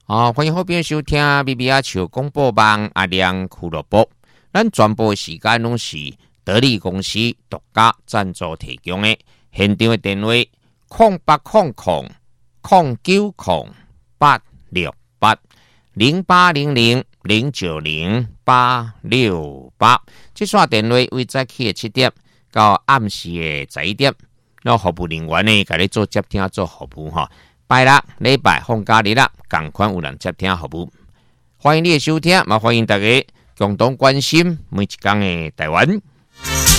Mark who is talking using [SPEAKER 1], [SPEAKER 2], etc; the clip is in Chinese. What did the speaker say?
[SPEAKER 1] 欢迎好朋友收听 BBR 球广播网阿亮俱乐部。咱全部时间拢是得力公司独家赞助提供的。现场的电话0800-868-0800-090-868。这线电话为早起的7点到暗时的11点，那服务人员呢，给你做接听做服务哈。拜六、礼拜、放假日啦，同款有人接听服务。欢迎你的收听，嘛欢迎大家共同关心每一天的台湾。